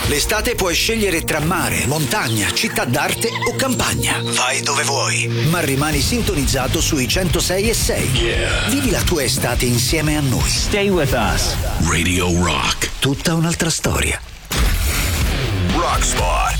L'estate puoi scegliere tra mare, montagna, città d'arte o campagna. Vai dove vuoi, ma rimani sintonizzato sui 106.6. Yeah. Vivi la tua estate insieme a noi. Stay with us. Radio Rock. Tutta un'altra storia. Rock Spot.